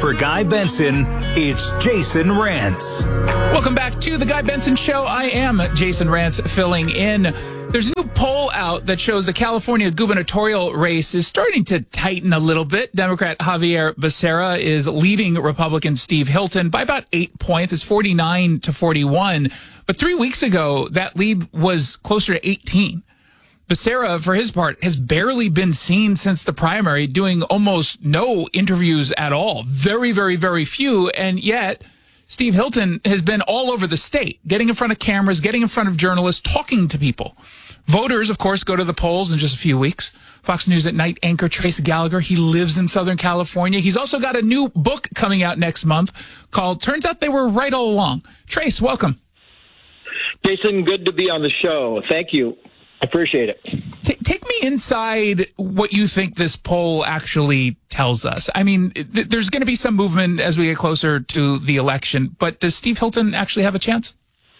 For Guy Benson, it's Jason Rantz. Welcome back to the Guy Benson Show. I am Jason Rantz filling in. There's a new poll out that shows the California gubernatorial race is starting to tighten a little bit. Democrat Javier Becerra is leading Republican Steve Hilton by about 8 points. It's 49-41. But 3 weeks ago, that lead was closer to 18. Becerra, for his part, has barely been seen since the primary, doing almost no interviews at all. Very, very, very few. And yet, Steve Hilton has been all over the state, getting in front of cameras, getting in front of journalists, talking to people. Voters, of course, go to the polls in just a few weeks. Fox News at Night anchor Trace Gallagher, he lives in Southern California. He's also got a new book coming out next month called Turns Out They Were Right All Along. Trace, welcome. Jason, good to be on the show. Thank you. I appreciate it. Take me inside what you think this poll actually tells us. I mean, there's going to be some movement as we get closer to the election, but does Steve Hilton actually have a chance?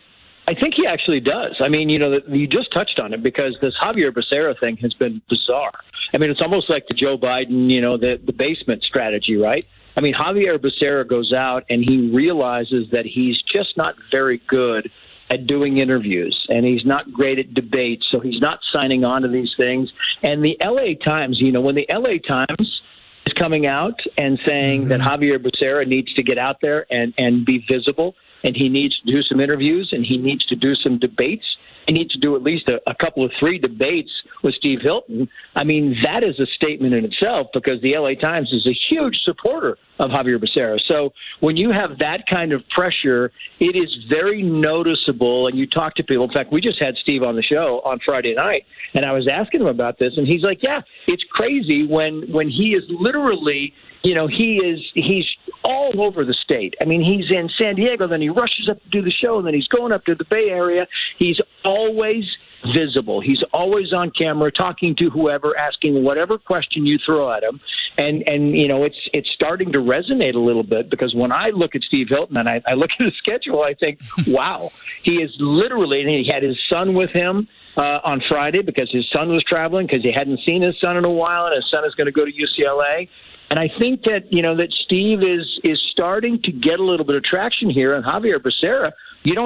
I think he actually does. I mean, you just touched on it because this Javier Becerra thing has been bizarre. I mean, it's almost like the Joe Biden, the basement strategy, right? I mean, Javier Becerra goes out and he realizes that he's just not very good at doing interviews, and he's not great at debates, so he's not signing on to these things. And the L.A. Times, when the L.A. Times is coming out and saying that Javier Becerra needs to get out there and be visible, and he needs to do some interviews, and he needs to do some debates, he needs to do at least a couple of 3 debates with Steve Hilton. I mean, that is a statement in itself because the L.A. Times is a huge supporter of Javier Becerra. So when you have that kind of pressure, it is very noticeable, and you talk to people. In fact, we just had Steve on the show on Friday night, and I was asking him about this, and he's like, yeah, it's crazy when he is literally – he's all over the state. I mean, he's in San Diego, then he rushes up to do the show, and then he's going up to the Bay Area. He's always visible. He's always on camera, talking to whoever, asking whatever question you throw at him. And it's starting to resonate a little bit because when I look at Steve Hilton and I look at his schedule, I think, wow, he is literally, and he had his son with him on Friday because his son was traveling because he hadn't seen his son in a while, and his son is going to go to UCLA. And I think that, that Steve is starting to get a little bit of traction here. And Javier Becerra,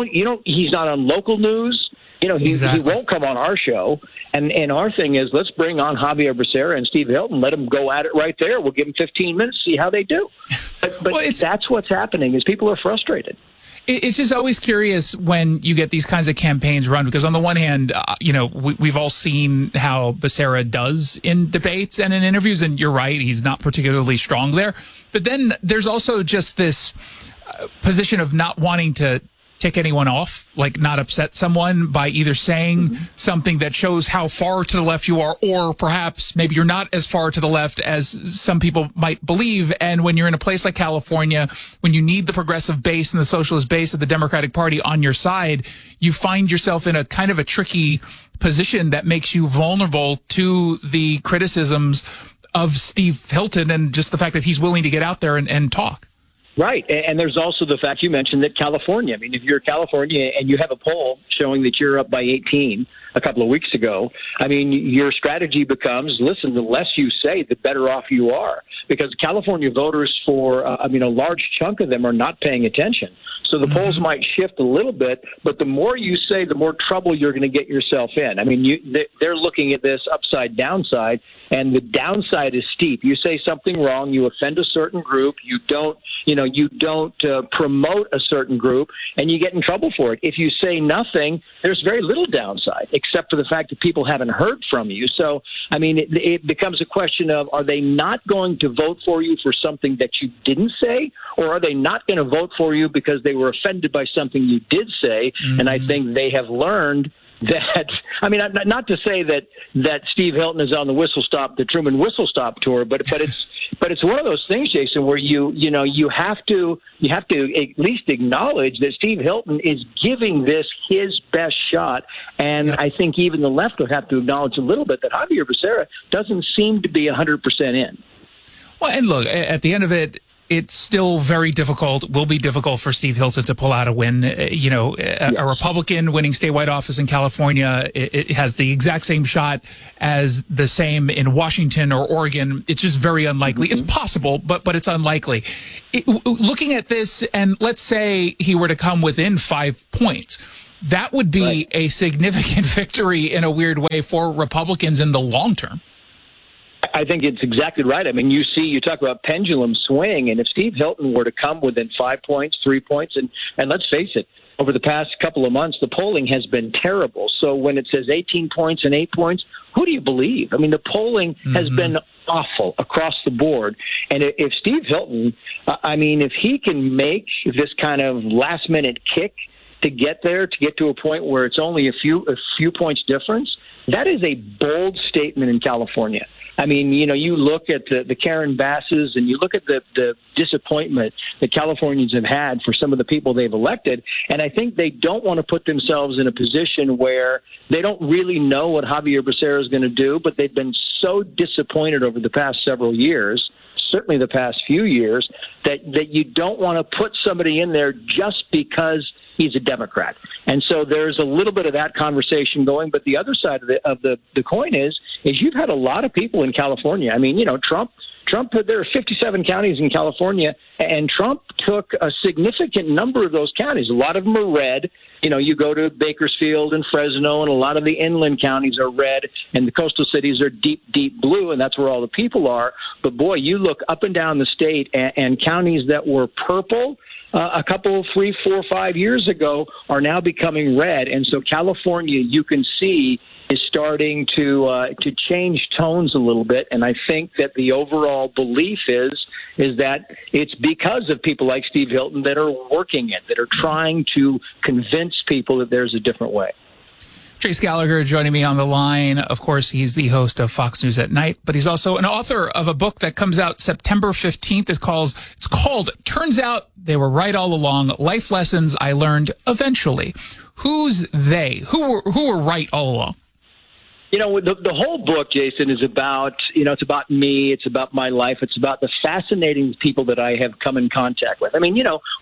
he's not on local news. He won't come on our show. And our thing is, let's bring on Javier Becerra and Steve Hilton. Let them go at it right there. We'll give them 15 minutes, see how they do. But well, that's what's happening is people are frustrated. It's just always curious when you get these kinds of campaigns run, because on the one hand, we've all seen how Becerra does in debates and in interviews, and you're right, he's not particularly strong there. But then there's also just this position of not wanting to tick anyone off, like not upset someone by either saying something that shows how far to the left you are, or perhaps maybe you're not as far to the left as some people might believe. And when you're in a place like California, when you need the progressive base and the socialist base of the Democratic Party on your side, you find yourself in a kind of a tricky position that makes you vulnerable to the criticisms of Steve Hilton and just the fact that he's willing to get out there and talk. Right. And there's also the fact you mentioned that California, I mean, if you're California and you have a poll showing that you're up by 18 a couple of weeks ago, I mean, your strategy becomes, listen, the less you say, the better off you are. Because California voters a large chunk of them are not paying attention. So the polls might shift a little bit, but the more you say, the more trouble you're going to get yourself in. I mean, they're looking at this upside downside, and the downside is steep. You say something wrong, you offend a certain group, you don't promote a certain group, and you get in trouble for it. If you say nothing, there's very little downside, except for the fact that people haven't heard from you. So, I mean, it becomes a question of, are they not going to vote for you for something that you didn't say, or are they not going to vote for you because they were offended by something you did say? And I think they have learned that, I mean, not to say that Steve Hilton is on the Truman Whistle Stop tour, but it's one of those things, Jason, where you have to at least acknowledge that Steve Hilton is giving this his best shot, and I think even the left would have to acknowledge a little bit that Javier Becerra doesn't seem to be 100% in. Well, and look, at the end of it, it's still very difficult, will be difficult for Steve Hilton to pull out a win. A Republican winning statewide office in California, it has the exact same shot as the same in Washington or Oregon. It's just very unlikely. It's possible, but it's unlikely. Looking at this, and let's say he were to come within 5 points, that would be a significant victory in a weird way for Republicans in the long term. I think it's exactly right. I mean, you talk about pendulum swing, and if Steve Hilton were to come within 5 points, 3 points, and let's face it, over the past couple of months, the polling has been terrible. So when it says 18 points and 8 points, who do you believe? I mean, the polling has been awful across the board. And if Steve Hilton, if he can make this kind of last-minute kick to get there, to get to a point where it's only a few points difference, that is a bold statement in California. I mean, you look at the Karen Basses and you look at the disappointment that Californians have had for some of the people they've elected, and I think they don't want to put themselves in a position where they don't really know what Javier Becerra is going to do, but they've been so disappointed over the past several years, certainly the past few years, that you don't want to put somebody in there just because he's a Democrat. And so there's a little bit of that conversation going. But the other side of the coin is you've had a lot of people in California. I mean, Trump, there are 57 counties in California, and Trump took a significant number of those counties. A lot of them are red. You go to Bakersfield and Fresno, and a lot of the inland counties are red, and the coastal cities are deep, deep blue, and that's where all the people are. But, boy, you look up and down the state, and counties that were purple a couple, 3, 4, 5 years ago are now becoming red. And so California, you can see, is starting to change tones a little bit. And I think that the overall belief is that it's because of people like Steve Hilton that are working it, that are trying to convince people that there's a different way. Trace Gallagher joining me on the line. Of course, he's the host of Fox News at Night, but he's also an author of a book that comes out September 15th. It's called Turns Out They Were Right All Along, Life Lessons I Learned Eventually. Who's they? Who were right all along? The whole book, Jason, is about, it's about me. It's about my life. It's about the fascinating people that I have come in contact with. I mean,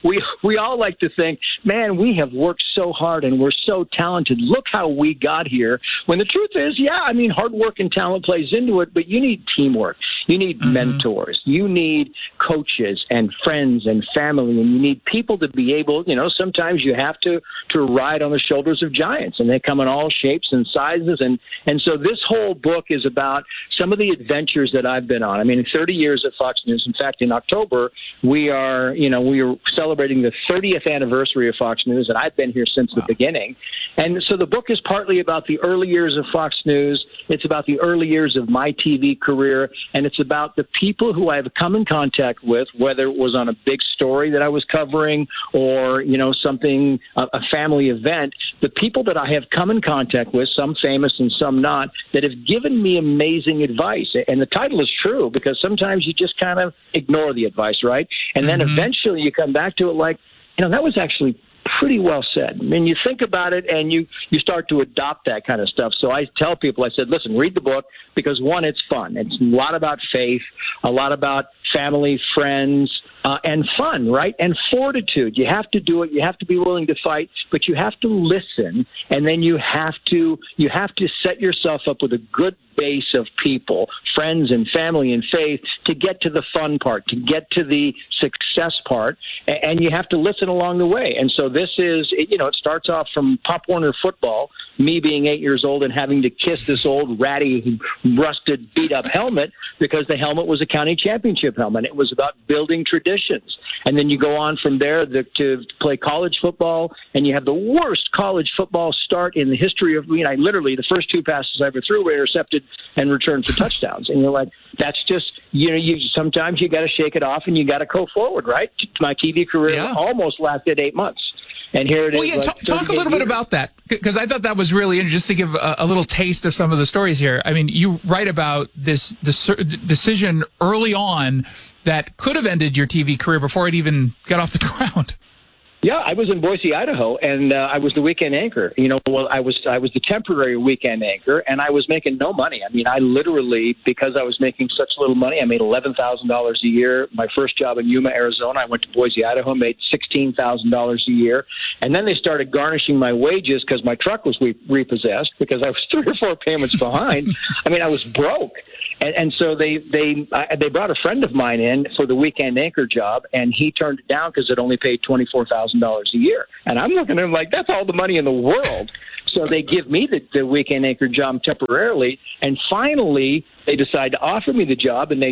we all like to think, man, we have worked so hard and we're so talented. Look how we got here. When the truth is, hard work and talent plays into it, but you need teamwork. You need mentors. You need coaches and friends and family, and you need people to be able, sometimes you have to ride on the shoulders of giants, and they come in all shapes and sizes. And so this whole book is about some of the adventures that I've been on. I mean, 30 years at Fox News. In fact, in October, we are celebrating the 30th anniversary of Fox News, and I've been here since the beginning. And so the book is partly about the early years of Fox News. It's about the early years of my TV career, and it's about the people who I've come in contact with, whether it was on a big story that I was covering or, something, a family event, the people that I have come in contact with, some famous and some not, that have given me amazing advice. And the title is true because sometimes you just kind of ignore the advice, right? And then eventually you come back to it like, that was actually pretty well said. I mean, you think about it and you start to adopt that kind of stuff. So I tell people, I said, listen, read the book because, one, it's fun. It's a lot about faith, a lot about family, friends, and fun, right? And fortitude. You have to do it. You have to be willing to fight, but you have to listen. And then you have to set yourself up with a good base of people, friends and family and faith, to get to the fun part, to get to the success part. And you have to listen along the way. And so this is, it starts off from Pop Warner football, me being 8 years old and having to kiss this old ratty, rusted, beat-up helmet because the helmet was a county championship helmet. It was about building traditions. And then you go on from there to play college football, and you have the worst college football start in the history of, literally the first 2 passes I ever threw were intercepted and returned for touchdowns. And you're like, that's just, sometimes you got to shake it off and you got to go forward, right? My TV career almost lasted 8 months. And here it is. Well, yeah, talk a little bit about that, because I thought that was really interesting, just to give a little taste of some of the stories here. I mean, you write about this decision early on that could have ended your TV career before it even got off the ground. Yeah, I was in Boise, Idaho, and I was the weekend anchor. I was the temporary weekend anchor, and I was making no money. I mean, I literally, because I was making such little money, I made $11,000 a year. My first job in Yuma, Arizona, I went to Boise, Idaho, made $16,000 a year, and then they started garnishing my wages because my truck was repossessed because I was 3 or 4 payments behind. I mean, I was broke. And so they brought a friend of mine in for the weekend anchor job, and he turned it down because it only paid $24,000 a year. And I'm looking at him like, that's all the money in the world. So they give me the weekend anchor job temporarily, and finally they decide to offer me the job, and they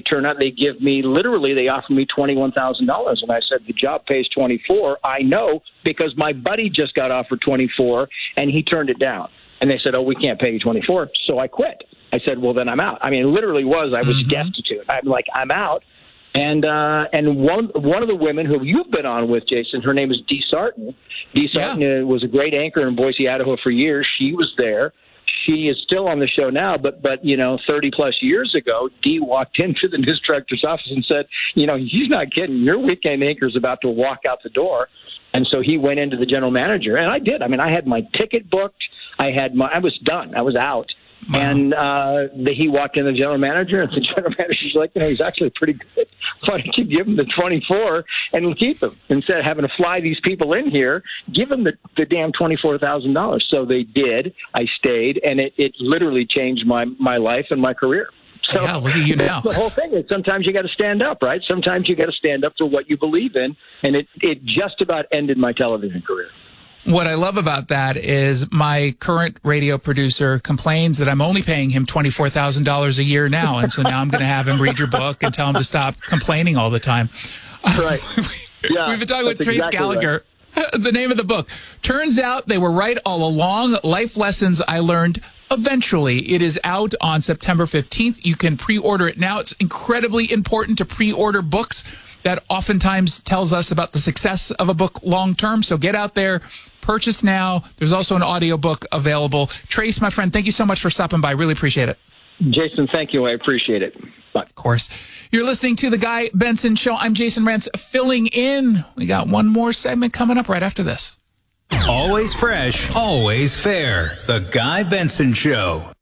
offer me $21,000. And I said, the job pays $24. I know, because my buddy just got offered $24, and he turned it down. And they said, oh, we can't pay you $24. So I quit. I said, well, then I'm out. I mean, it literally was. I was destitute. I'm like, I'm out. And one of the women who you've been on with, Jason, her name is Dee Sarton. Dee Sarton was a great anchor in Boise, Idaho for years. She was there. She is still on the show now, but 30 plus years ago, Dee walked into the news director's office and said, he's not kidding. Your weekend anchor is about to walk out the door. And so he went into the general manager, and I did. I mean, I had my ticket booked. I was done. I was out. Wow. And he walked in the general manager, and the general manager's like, he's actually pretty good. Why don't you give him the 24 and keep him? Instead of having to fly these people in here, give him the damn $24,000. So they did. I stayed, and it literally changed my life and my career. So yeah, look at you now. The whole thing is sometimes you got to stand up, right? Sometimes you got to stand up for what you believe in, and it just about ended my television career. What I love about that is my current radio producer complains that I'm only paying him $24,000 a year now. And so now I'm going to have him read your book and tell him to stop complaining all the time. Right. Yeah, we've been talking with Trace Gallagher. Right. The name of the book. Turns out they were right all along. Life Lessons I Learned Eventually. It is out on September 15th. You can pre-order it now. It's incredibly important to pre-order books. That oftentimes tells us about the success of a book long term. So get out there, purchase now. There's also an audiobook available. Trace, my friend, thank you so much for stopping by. Really appreciate it. Jason, thank you. I appreciate it. Bye. Of course. You're listening to The Guy Benson Show. I'm Jason Rantz filling in. We got one more segment coming up right after this. Always fresh, always fair. The Guy Benson Show.